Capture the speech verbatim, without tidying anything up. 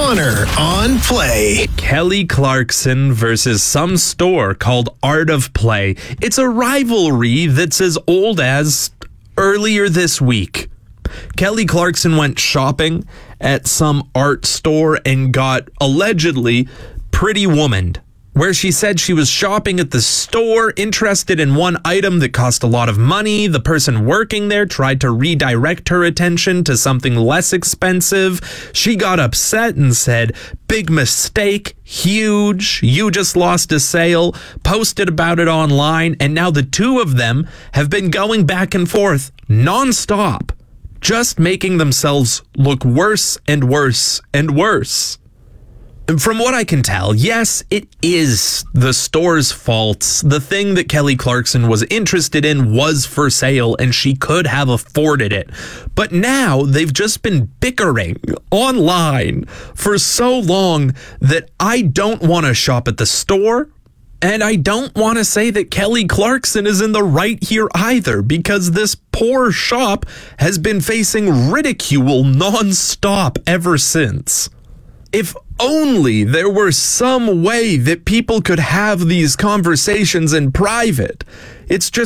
Connor on Play. Kelly Clarkson versus some store called Art of Play. It's a rivalry that's as old as earlier this week. Kelly Clarkson went shopping at some art store and got allegedly pretty womaned, where she said she was shopping at the store, interested in one item that cost a lot of money. The person working there tried to redirect her attention to something less expensive. She got upset and said, "Big mistake, huge, you just lost a sale," posted about it online, and now the two of them have been going back and forth nonstop, just making themselves look worse and worse and worse. From what I can tell, yes, it is the store's fault. The thing that Kelly Clarkson was interested in was for sale and she could have afforded it. But now they've just been bickering online for so long that I don't want to shop at the store. And I don't want to say that Kelly Clarkson is in the right here either, because this poor shop has been facing ridicule nonstop ever since. If only there were some way that people could have these conversations in private. It's just